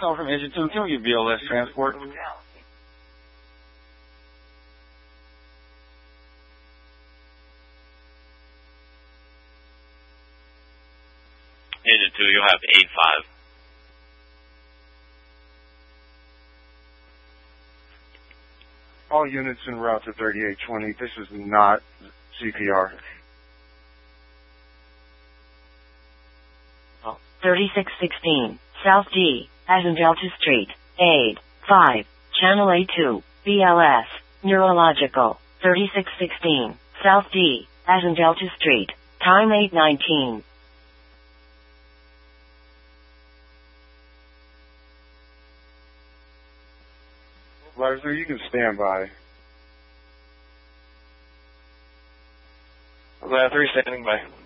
Call from Agent 2, can we get BLS transport? Agent 2, you'll have 8-5. All units en route to 3820. This is not CPR. 3616, South D, Azendelta Street, Aid, 5, Channel A2, BLS, Neurological, 3616, South D, Azendelta Street, time 8:19. Leslie, you can stand by. Ladder 3 standing by.